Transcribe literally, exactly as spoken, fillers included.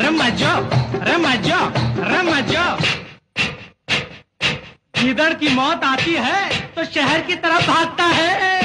रमजो रमजो रमजो। गीदड़ की मौत आती है तो शहर की तरफ भागता है।